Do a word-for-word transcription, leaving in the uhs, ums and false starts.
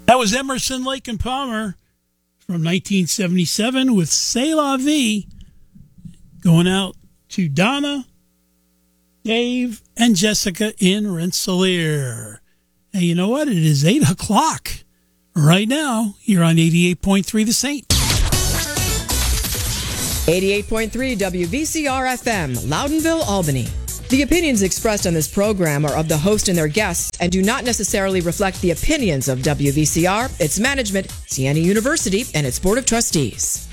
That was Emerson, Lake and Palmer from nineteen seventy-seven with C'est La Vie, going out to Donna, Dave, and Jessica in Rensselaer. And you know what? It is eight o'clock right now. You're on eighty-eight point three The Saint. eighty-eight point three W V C R F M, Loudonville, Albany. The opinions expressed on this program are of the host and their guests and do not necessarily reflect the opinions of W V C R, its management, Siena University, and its Board of Trustees.